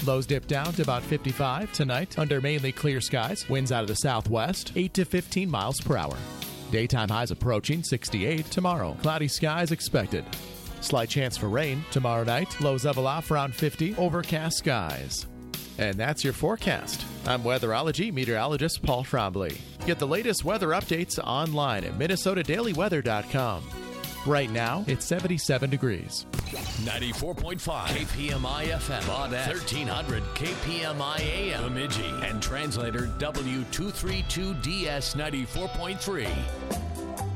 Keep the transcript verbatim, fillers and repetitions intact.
Lows dip down to about fifty-five tonight under mainly clear skies. Winds out of the southwest, eight to fifteen miles per hour. Daytime highs approaching sixty-eight tomorrow. Cloudy skies expected. Slight chance for rain tomorrow night. Lows level off around fifty. Overcast skies. And that's your forecast. I'm weatherology meteorologist Paul Trombley. Get the latest weather updates online at minnesota daily weather dot com. Right now, it's seventy-seven degrees. ninety-four point five K P M I F M, Baudette, thirteen hundred K P M I A M, Bemidji, and translator W two thirty-two D S ninety-four point three.